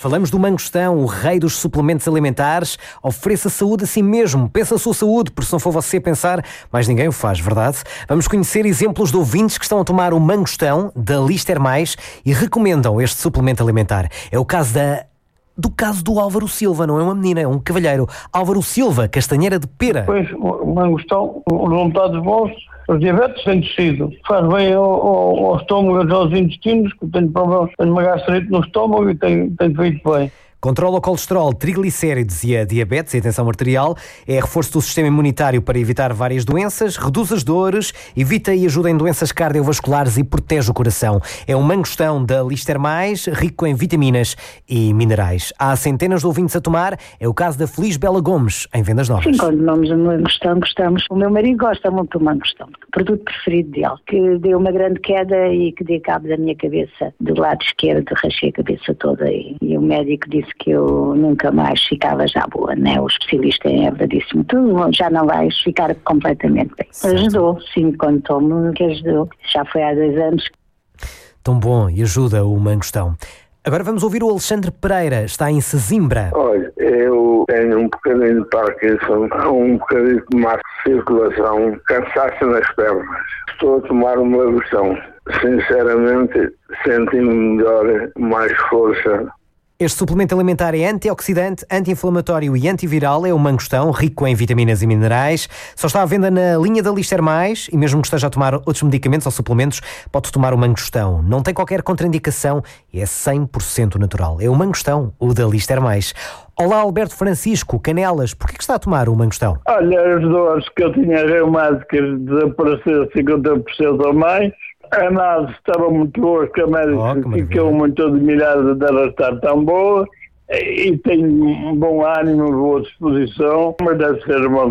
Falamos do mangostão, o rei dos suplementos alimentares. Ofereça saúde a si mesmo. Pensa a sua saúde, porque se não for você pensar, mais ninguém o faz, verdade? Vamos conhecer exemplos de ouvintes que estão a tomar o mangostão da Lister Mais e recomendam este suplemento alimentar. É o caso do Álvaro Silva, não é uma menina, é um cavalheiro. Álvaro Silva, castanheira de pera. Pois, o mangostão, os resultados bons, os diabetes têm descido. Faz bem ao estômago e aos intestinos, que tenho problemas, tenho uma gastrite no estômago e tenho feito bem. Controla o colesterol, triglicéridos e a diabetes e a tensão arterial, é reforço do sistema imunitário para evitar várias doenças, reduz as dores, evita e ajuda em doenças cardiovasculares e protege o coração. É um mangostão da Lister Mais, rico em vitaminas e minerais. Há centenas de ouvintes a tomar, é o caso da Feliz Bela Gomes, em Vendas Novas. Sim, quando tomamos o mangostão, gostamos. O meu marido gosta muito do mangostão, o produto preferido dele, que deu uma grande queda e que deu cabo da minha cabeça, do lado esquerdo, rachei a cabeça toda e o médico disse que eu nunca mais ficava já boa, né? O especialista em Évora disse-me, tu já não vais ficar completamente bem. Certo. Ajudou, sim, quando tomo, que ajudou. Já foi há 2 anos. Tão bom, e ajuda o mangostão. Agora vamos ouvir o Alexandre Pereira, está em Sesimbra. Olha, eu tenho um bocadinho de Parkinson, um bocadinho de má circulação, cansaço nas pernas. Estou a tomar uma mangostão. Sinceramente, senti-me melhor, mais força. Este suplemento alimentar é antioxidante, anti-inflamatório e antiviral, é o mangostão, rico em vitaminas e minerais. Só está à venda na linha da Lister Mais e mesmo que esteja a tomar outros medicamentos ou suplementos, pode tomar o mangostão. Não tem qualquer contraindicação e é 100% natural. É o mangostão, o da Lister Mais. Olá, Alberto Francisco, Canelas, por que está a tomar o mangostão? Olha, as dores que eu tinha reumáticas desapareceram 50% ou mais. A análise estava muito boa, que a médica ficou muito admirada de ela estar tão boa e tenho um bom ânimo, boa disposição, mas deve ser uma